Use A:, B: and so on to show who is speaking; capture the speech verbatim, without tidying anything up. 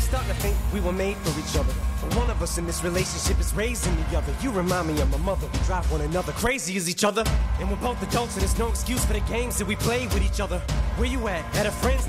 A: starting to think we were made for each other. But one of us in this relationship is raising the other. You remind me of my mother. We drive one another crazy as each other. And we're both adults, and there's no excuse for the games that we play with each other. Where you at? At a friend's